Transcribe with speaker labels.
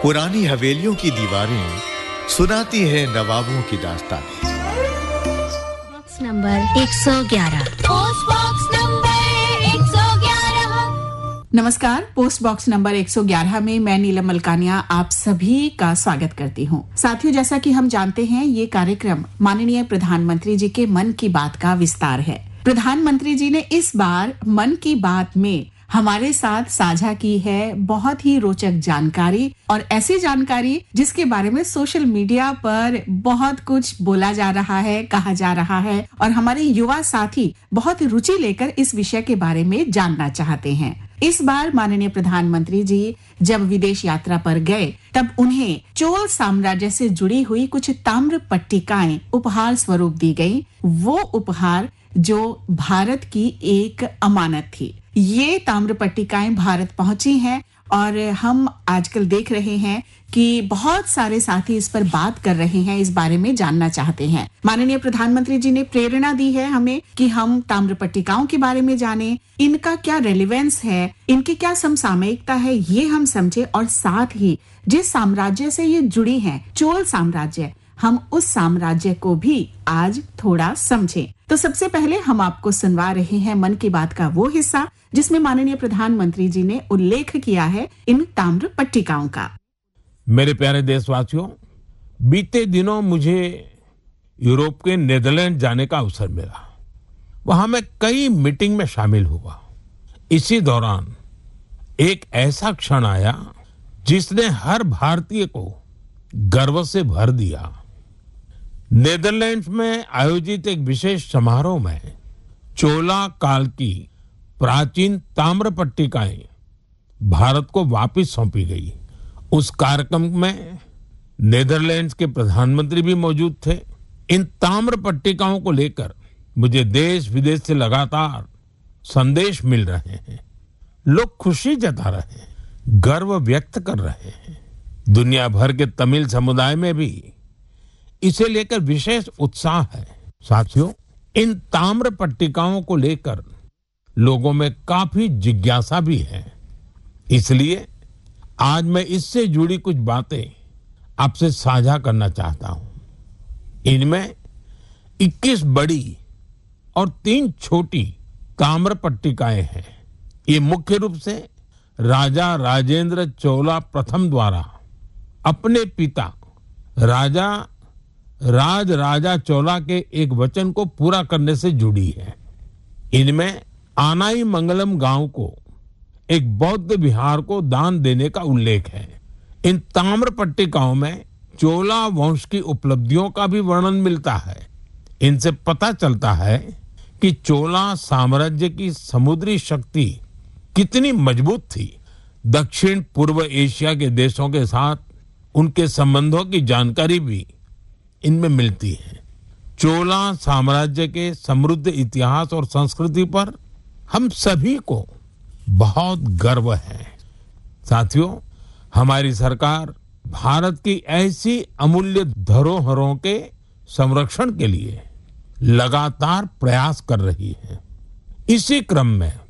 Speaker 1: पुरानी हवेलियों की दीवारें सुनाती है नवाबों की दास्तानें।
Speaker 2: Box number 111। Post box number 111।
Speaker 3: नमस्कार, पोस्ट बॉक्स नंबर 111 में मैं नीलम मलकानिया आप सभी का स्वागत करती हूँ। साथियों, जैसा कि हम जानते हैं, ये कार्यक्रम माननीय प्रधानमंत्री जी के मन की बात का विस्तार है। प्रधानमंत्री जी ने इस बार मन की बात में हमारे साथ साझा की है बहुत ही रोचक जानकारी, और ऐसी जानकारी जिसके बारे में सोशल मीडिया पर बहुत कुछ बोला जा रहा है, कहा जा रहा है, और हमारे युवा साथी बहुत रुचि लेकर इस विषय के बारे में जानना चाहते हैं। इस बार माननीय प्रधानमंत्री जी जब विदेश यात्रा पर गए, तब उन्हें चोल साम्राज्य से जुड़ी हुई कुछ ताम्र पट्टिकाएं उपहार स्वरूप दी गई। वो उपहार जो भारत की एक अमानत थी। ये ताम्र पट्टिकाएं भारत पहुंची हैं, और हम आजकल देख रहे हैं कि बहुत सारे साथी इस पर बात कर रहे हैं, इस बारे में जानना चाहते हैं। माननीय प्रधानमंत्री जी ने प्रेरणा दी है हमें कि हम ताम्र पट्टिकाओं के बारे में जानें, इनका क्या रेलेवेंस है, इनकी क्या समसामयिकता है, ये हम समझे, और साथ ही जिस साम्राज्य से ये जुड़ी हैं, चोल साम्राज्य, हम उस साम्राज्य को भी आज थोड़ा समझें। तो सबसे पहले हम आपको सुनवा रहे हैं मन की बात का वो हिस्सा जिसमें माननीय प्रधानमंत्री जी ने उल्लेख किया है इन ताम्र पट्टिकाओं का।
Speaker 4: मेरे प्यारे देशवासियों, बीते दिनों मुझे यूरोप के नीदरलैंड जाने का अवसर मिला। वहां मैं कई मीटिंग में शामिल हुआ। इसी दौरान एक ऐसा क्षण आया जिसने हर भारतीय को गर्व से भर दिया। नीदरलैंड्स में आयोजित एक विशेष समारोह में चोला काल की प्राचीन ताम्र पट्टिकाएं भारत को वापस सौंपी गई। उस कार्यक्रम में नीदरलैंड्स के प्रधानमंत्री भी मौजूद थे। इन ताम्र पट्टिकाओं को लेकर मुझे देश विदेश से लगातार संदेश मिल रहे हैं। लोग खुशी जता रहे हैं, गर्व व्यक्त कर रहे हैं। दुनिया भर के तमिल समुदाय में भी इसे लेकर विशेष उत्साह है। साथियों, इन ताम्र पट्टिकाओं को लेकर लोगों में काफी जिज्ञासा भी है। इसलिए आज मैं इससे जुड़ी कुछ बातें आपसे साझा करना चाहता हूं। इनमें 21 बड़ी और 3 छोटी ताम्र पट्टिकाएं हैं। ये मुख्य रूप से राजा राजेंद्र चोला प्रथम द्वारा अपने पिता राजा राजा चोला के एक वचन को पूरा करने से जुड़ी है। इनमें आनाई मंगलम गांव को एक बौद्ध विहार को दान देने का उल्लेख है। इन ताम्र पट्टिकाओं में चोला वंश की उपलब्धियों का भी वर्णन मिलता है। इनसे पता चलता है कि चोला साम्राज्य की समुद्री शक्ति कितनी मजबूत थी। दक्षिण पूर्व एशिया के देशों के साथ उनके संबंधों की जानकारी भी इनमें मिलती है। चोला साम्राज्य के समृद्ध इतिहास और संस्कृति पर हम सभी को बहुत गर्व है। साथियों, हमारी सरकार भारत की ऐसी अमूल्य धरोहरों के संरक्षण के लिए लगातार प्रयास कर रही है। इसी क्रम में